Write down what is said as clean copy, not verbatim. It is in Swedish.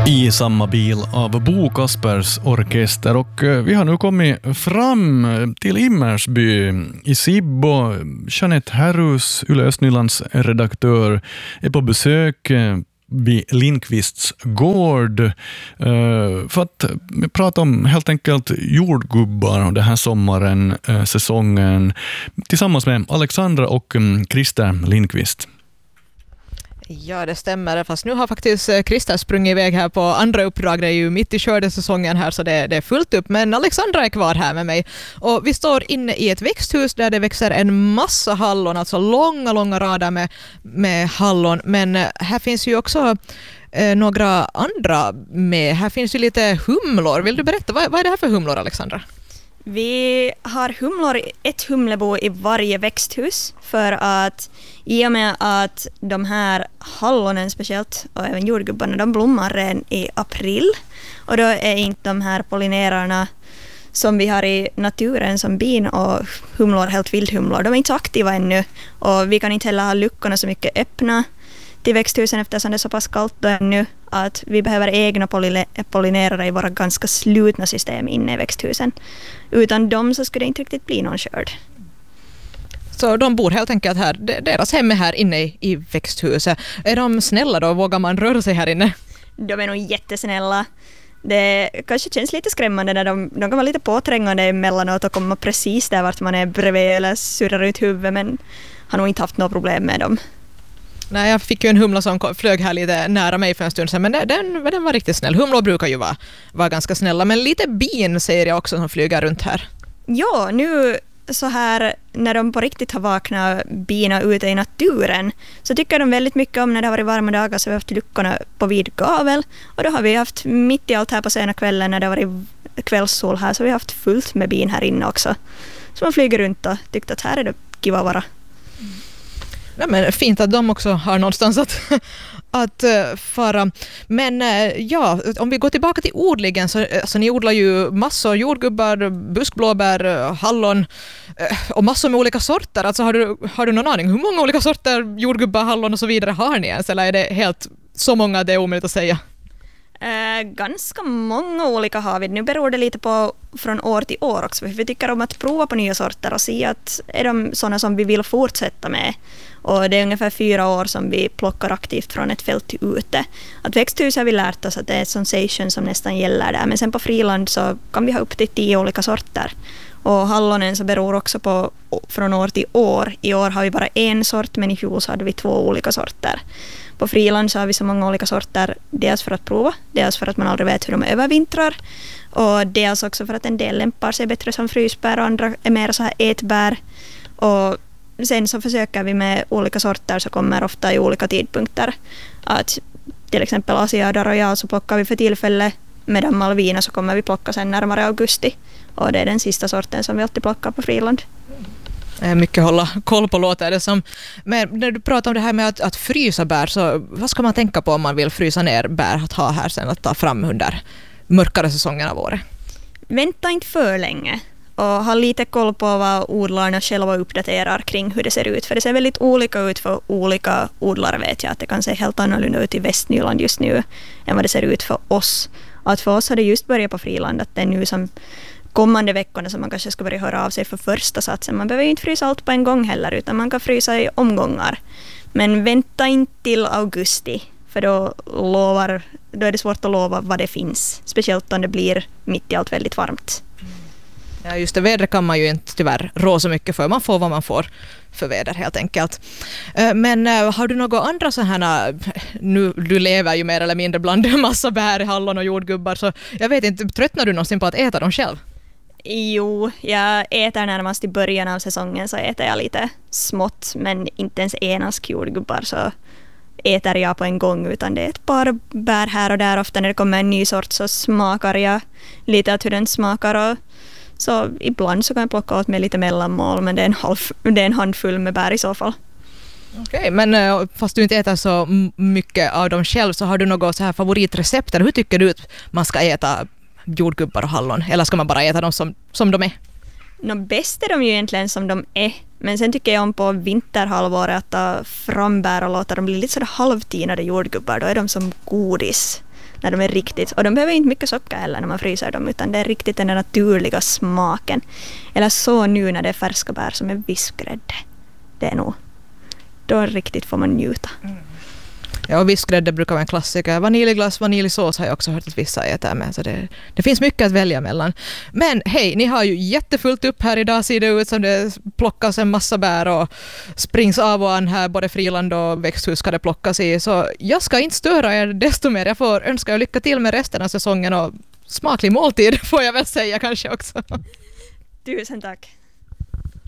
I samma bil av Bo Kaspers orkester, och vi har nu kommit fram till Immersby i Sibbo. Jeanette Herrus, Yle Östnylands redaktör, är på besök vid Lindqvists gård för att prata om helt enkelt jordgubbar den här sommaren, säsongen, tillsammans med Alexandra och Christer Lindqvist. Ja, det stämmer. Fast nu har faktiskt Christer sprungit iväg här på andra uppdrag. Det är ju mitt i skördesäsongen här, så det är fullt upp. Men Alexandra är kvar här med mig. Och vi står inne i ett växthus där det växer en massa hallon. Alltså långa rader med hallon. Men här finns ju också några andra med. Här finns ju lite humlor. Vill du berätta, vad är det här för humlor, Alexandra? Vi har humlor, ett humlebo i varje växthus, för att i och med att de här hallonen speciellt och även jordgubbarna, de blommar redan i april, och då är inte de här pollinerarna som vi har i naturen som bin och humlor, helt vildhumlor, de är inte så aktiva ännu, och vi kan inte heller ha luckorna så mycket öppna till växthusen eftersom det är så pass kallt då ännu att vi behöver egna pollinerare i våra ganska slutna system inne i växthusen. Utan dem så skulle det inte riktigt bli någon skörd. Så de bor helt enkelt här, deras hem är här inne i växthuset. Är de snälla då? Vågar man röra sig här inne? De är nog jättesnälla. Det kanske känns lite skrämmande när de kan vara lite påträngande emellanåt och komma precis där vart man är bredvid eller surrar ut huvudet, men har nog inte haft några problem med dem. Nej, jag fick ju en humla som flög här lite nära mig för en stund sedan, men den var riktigt snäll. Humlor brukar ju vara ganska snälla, men lite bin ser jag också som flyger runt här. Ja, nu så här när de på riktigt har vaknat bina ute i naturen, så tycker de väldigt mycket om när det har varit varma dagar, så vi har haft luckorna på vid gavel, och då har vi haft mitt i allt här på sena kvällen när det har varit kvällssol här, så vi har haft fullt med bin här inne också. Så man flyger runt och tyckte att här är det kiva att vara. Ja, men fint att de också har någonstans att fara. Men ja, om vi går tillbaka till odlingen, så ni odlar ju massor jordgubbar, buskblåbär, hallon och massor med olika sorter. Alltså har du någon aning hur många olika sorter jordgubbar, hallon och så vidare har ni ens? Eller är det helt så många det är omöjligt att säga? Ganska många olika har vi. Nu beror det lite på från år till år också. Vi tycker om att prova på nya sorter och se att är de sådana som vi vill fortsätta med. Och det är ungefär 4 år som vi plockar aktivt från ett fält till ute. Att växthus har vi lärt oss att det är sensation som nästan gäller där. Men sen på friland så kan vi ha upp till 10 olika sorter. Och hallonen så beror också på från år till år. I år har vi bara en sort, men i fjol så hade vi 2 olika sorter. På friland så har vi så många olika sorter, dels för att prova, dels för att man aldrig vet hur de övervintrar, och dels också för att en del lämpar sig bättre som frysbär och andra är mer så här ätbär. Och sen så försöker vi med olika sorter så kommer ofta i olika tidpunkter. Att till exempel Asiada Royal så plockar vi för tillfället, medan Malvina så kommer vi plocka sen närmare augusti. Och det är den sista sorten som vi alltid plockar på friland. Mycket hålla koll på låter det som. Men när du pratar om det här med att frysa bär, så vad ska man tänka på om man vill frysa ner bär att ha här sen att ta fram under mörkare säsongen av året? Vänta inte för länge och ha lite koll på vad odlarna själva uppdaterar kring hur det ser ut. För det ser väldigt olika ut för olika odlare, vet jag. Att det kan se helt annorlunda ut i Västnyland just nu än vad det ser ut för oss. Att för oss har det just börjat på friland, att det är nu som kommande veckorna som man kanske ska börja höra av sig för första satsen. Man behöver ju inte frysa allt på en gång heller, utan man kan frysa i omgångar. Men vänta inte till augusti, för då är det svårt att lova vad det finns. Speciellt om det blir mitt i allt väldigt varmt. Ja, just det, vädret kan man ju inte tyvärr rå så mycket för. Man får vad man får för väder helt enkelt. Men har du några andra så här, nu du lever ju mer eller mindre bland en massa bär, hallon och jordgubbar, så jag vet inte, tröttnar du någonsin på att äta dem själv? Jo, jag äter närmast i början av säsongen, så äter jag lite smått, men inte ens en ask jordgubbar så äter jag på en gång, utan det är ett par bär här och där. Ofta när det kommer en ny sort så smakar jag lite att hur den smakar, och så ibland så kan jag plocka åt med lite mellanmål, men det är en handfull med bär i så fall. Okej, men fast du inte äter så mycket av dem själv, så har du något så här favoritrecept? Eller hur tycker du att man ska äta jordgubbar och hallon? Eller ska man bara äta dem som de är? Bäst är de ju egentligen som de är. Men sen tycker jag om på vinterhalvåret att ta fram bär och låta dem bli lite sådär halvtinade jordgubbar. Då är de som godis. när de är riktigt, och de behöver inte mycket socker heller när man fryser dem, utan det är riktigt den där naturliga smaken. Eller så nu när det är färska bär som är vispgrädde. Det är nog, då riktigt får man njuta. Ja, och vispgrädde brukar vara en klassiker. Vaniljglass, vaniljsås har jag också hört att vissa äter med. Så det finns mycket att välja mellan. Men hej, ni har ju jättefullt upp här idag. Ser det ut som det plockas en massa bär och springs av och an här. Både friland och växthus ska det plockas i. Så jag ska inte störa er desto mer. Jag får önska er lycka till med resten av säsongen och smaklig måltid får jag väl säga kanske också. Tusen tack.